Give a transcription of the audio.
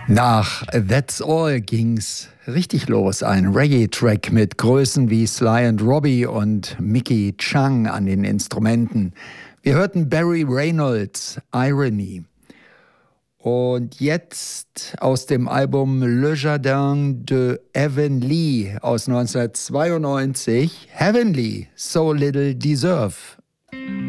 Nach That's All ging's richtig los. Ein Reggae-Track mit Größen wie Sly and Robbie und Mickey Chang an den Instrumenten. Wir hörten Barry Reynolds, Irony. Und jetzt aus dem Album Le Jardin de Avonlea aus 1992, Heavenly, So Little Deserve.